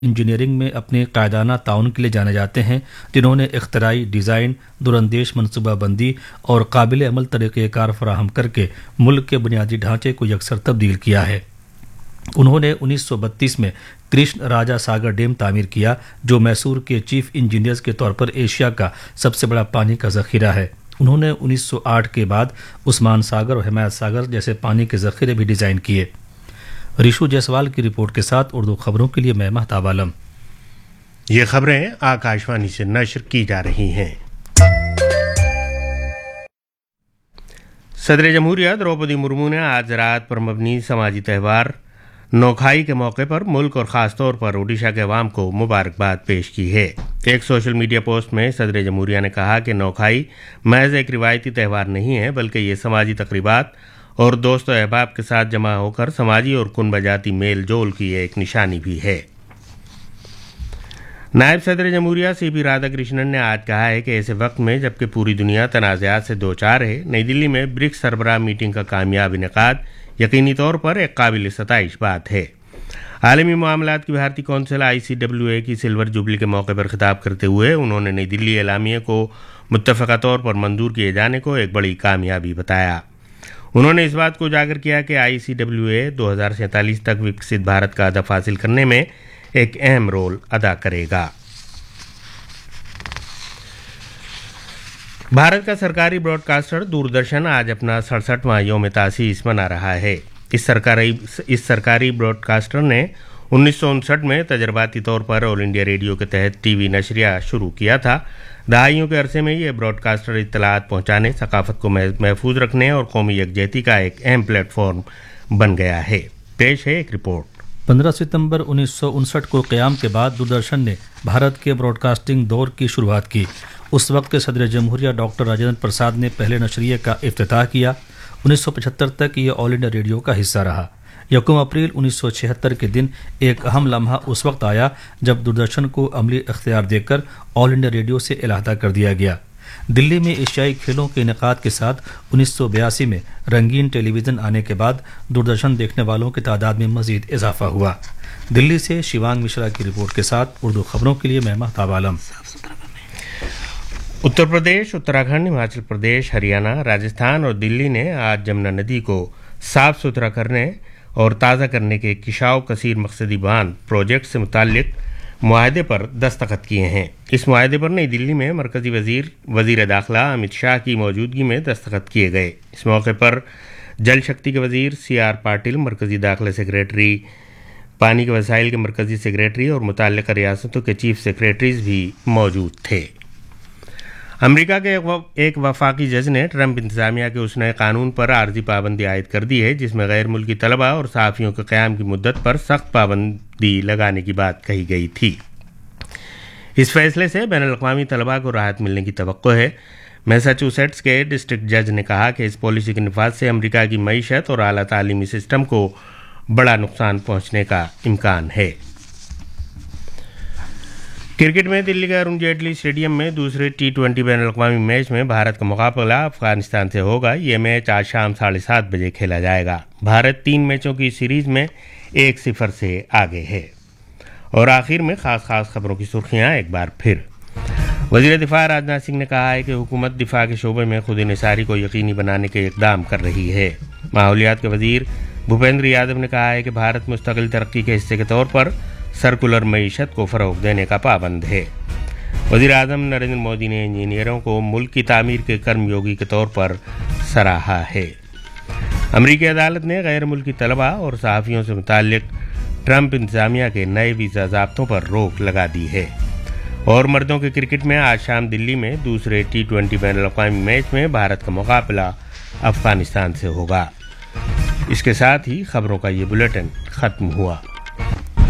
Engineering में अपने कायदाना ताउन के लिए जाने जाते हैं, जिन्होंने इख्तराई डिज़ाइन, दूरंदेश मनसूबाबंदी और काबिल अमल तरीक़ेकार फराहम करके मुल्क के बुनियादी ढांचे को यकसर तब्दील किया है। उन्होंने 1932 में कृष्ण राजा सागर डैम तामीर किया, जो मैसूर के चीफ इंजीनियर्स के तौर पर एशिया का सबसे बड़ा पानी का जखीरा है। उन्होंने 1908 के बाद उस्मान सागर और हिमायत सागर जैसे पानी के जखीरे भी डिज़ाइन किए। रिशु जायसवाल की रिपोर्ट के साथ उर्दू खबरों के लिए मैं महताब आलम। ये खबरें आकाशवाणी से नश्र की जा रही हैं। सदर जमहूरिया द्रौपदी मुर्मू ने आज रात पर मबनी समाजी त्यौहार नौखाई के मौके पर मुल्क और ख़ास तौर पर ओडिशा के अवाम को मुबारकबाद पेश की है। एक सोशल मीडिया पोस्ट में सदर जमहूरिया ने कहा कि नौखाई महज एक रिवायती त्यौहार नहीं है, बल्कि ये समाजी तकरीबात और दोस्तों अहबाब के साथ जमा होकर समाजी और कुनबजाती मेल जोल की एक निशानी भी है। नायब सदर जमहूरिया सीपी राधाकृष्णन ने आज कहा है कि ऐसे वक्त में जबकि पूरी दुनिया तनाज़ात से दो चार है, नई दिल्ली में ब्रिक्स सरबराह मीटिंग का कामयाब इनेकाद यकीनी तौर पर एक काबिल सताइश बात है। आलमी मामलात की भारतीय कौंसिल ICWA की सिल्वर जुबली के मौके पर खिताब करते हुए उन्होंने नई दिल्ली एलामिया को मुत्तफ़क़ा तौर पर मंजूर किए जाने को एक बड़ी कामयाबी बताया। उन्होंने इस बात को उजागर किया कि ICWA 2047 तक विकसित भारत का हदफ हासिल करने में एक अहम रोल अदा करेगा। भारत का सरकारी ब्रॉडकास्टर दूरदर्शन आज अपना 67वां यौम तासीस मना रहा है। इस सरकारी ब्रॉडकास्टर ने 1959 में तजर्बाती तौर पर ऑल इंडिया रेडियो के तहत टीवी नशरिया शुरू किया था। दहाइयों के अरसे में ये ब्रॉडकास्टर इत्तलात पहुंचाने, सकाफत को महफूज रखने और कौमी यकजहती का एक अहम प्लेटफॉर्म बन गया है। पेश है एक रिपोर्ट। 15 सितंबर 1959 को क़याम के बाद दूरदर्शन ने भारत के ब्रॉडकास्टिंग दौर की शुरुआत की। उस वक्त के सदर जमहूरिया डॉक्टर राजेंद्र प्रसाद ने पहले नशरिये का इफ्तिताह किया। 1975 तक ये ऑल इंडिया रेडियो का हिस्सा रहा। 1 अप्रैल 1976 के दिन एक अहम लम्हा उस वक्त आया जब दूरदर्शन को अमली इख्तियार देकर ऑल इंडिया रेडियो से अलहदा कर दिया गया। दिल्ली में एशियाई खेलों के इनेकाद के साथ 1982 में रंगीन टेलीविज़न आने के बाद दूरदर्शन देखने वालों की तादाद में मजीद इजाफा हुआ। दिल्ली से शिवांग मिश्रा की रिपोर्ट के साथ उर्दू खबरों के लिए मैं महताब आलम। उत्तर प्रदेश, उत्तराखंड, हिमाचल प्रदेश, हरियाणा, राजस्थान और दिल्ली ने आज जमुना नदी को साफ सुथरा करने और ताज़ा करने के किशाव कसीर मकसदी बांध प्रोजेक्ट से मुताल्लिक मुआहदे पर दस्तखत किए हैं। इस मुआहदे पर नई दिल्ली में मरकजी वज़ीर दाखिला अमित शाह की मौजूदगी में दस्तखत किए गए। इस मौके पर जल शक्ति के वज़ीर CR पाटिल, मरकजी दाखिला सेक्रेटरी, पानी के वसाइल के मरकजी सेक्रेटरी और मुतल्लिक़ा रियासतों के चीफ सेक्रेटरीज भी मौजूद थे। अमेरिका के एक वफाकी जज ने ट्रंप इंतजामिया के उस नए कानून पर आर्जी पाबंदी आयद कर दी है जिसमें गैर मुल्की तलबा और सहाफ़ियों के क़याम की मुद्दत पर सख्त पाबंदी लगाने की बात कही गई थी। इस फैसले से बैनुल-अक़वामी तलबा को राहत मिलने की तवक्को है। मैसाचुसेट्स के डिस्ट्रिक्ट जज ने कहा कि इस पॉलिसी के नफाज से अमेरिका की मईशत और आला तालीमी सिस्टम को बड़ा नुकसान पहुँचने का इम्कान है। क्रिकेट में दिल्ली के अरुण जेटली स्टेडियम में दूसरे T20 बैनुल-अक़वामी मैच में भारत का मुकाबला अफगानिस्तान से होगा। ये मैच आज शाम 7:30 बजे खेला जाएगा। भारत 3 मैचों की सीरीज में 1-0 से आगे है। और आखिर में खास खबरों की सुर्खियां एक बार फिर। वज़ीर दिफा राजनाथ सिंह ने कहा है कि हुकूमत दिफा के शोबे में खुद इन्हिसारी को यकीनी बनाने के इक़दाम कर रही है। माहौलियात के वज़ीर भूपेंद्र यादव ने कहा है कि भारत मुस्तकिल तरक्की के हिस्से के तौर पर सर्कुलर मईशत को फ़रोग़ देने का पाबंद है। वज़ीर आज़म नरेंद्र मोदी ने इंजीनियरों को मुल्क की तामीर के कर्मयोगी के तौर पर सराहा है। अमरीकी अदालत ने गैर मुल्की तलबा और सहाफ़ियों से मुताल्लिक़ ट्रंप इंतज़ामिया के नए वीज़ा ज़ाब्तों पर रोक लगा दी है। और मर्दों के क्रिकेट में आज शाम दिल्ली में दूसरे T20 बैनुल-अक़वामी मैच में भारत का मुकाबला अफ़गानिस्तान से होगा। इसके साथ ही खबरों का ये बुलेटिन ख़त्म हुआ।